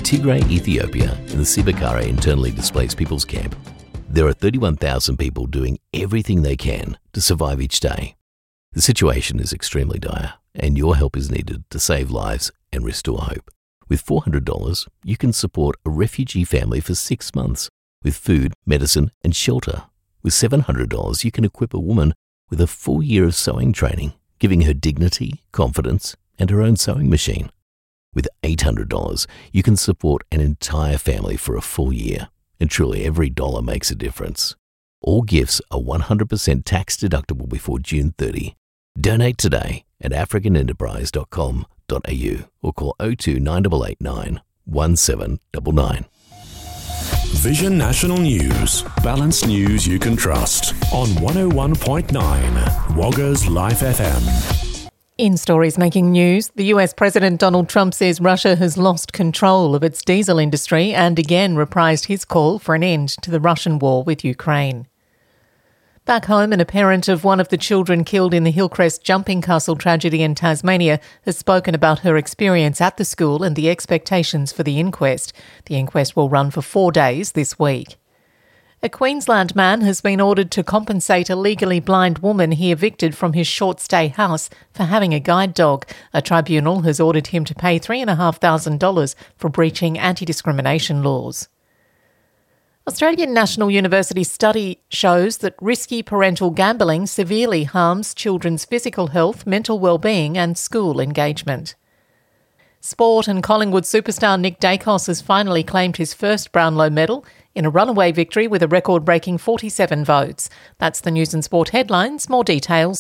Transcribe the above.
Tigray, Ethiopia, in the Sibakara internally displaced people's camp, there are 31,000 people doing everything they can to survive each day. The situation is extremely dire, and your help is needed to save lives and restore hope. With $400, you can support a refugee family for 6 months with food, medicine, and shelter. With $700, you can equip a woman with a full year of sewing training, giving her dignity, confidence, and her own sewing machine. With $800, you can support an entire family for a full year, and truly every dollar makes a difference. All gifts are 100% tax deductible before June 30. Donate today at africanenterprise.com.au or call 02 9889 1799. Vision National News. Balanced news you can trust on 101.9 Wagga's Life FM. In stories making news, the US President Donald Trump says Russia has lost control of its diesel industry and again reprised his call for an end to the Russian war with Ukraine. Back home, a parent of one of the children killed in the Hillcrest jumping castle tragedy in Tasmania has spoken about her experience at the school and the expectations for the inquest. The inquest will run for 4 days this week. A Queensland man has been ordered to compensate a legally blind woman he evicted from his short-stay house for having a guide dog. A tribunal has ordered him to pay $3,500 for breaching anti-discrimination laws. Australian National University study shows that risky parental gambling severely harms children's physical health, mental well-being and school engagement. Sport and Collingwood superstar Nick Dacos has finally claimed his first Brownlow medal in a runaway victory with a record-breaking 47 votes. That's the News and Sport headlines. More details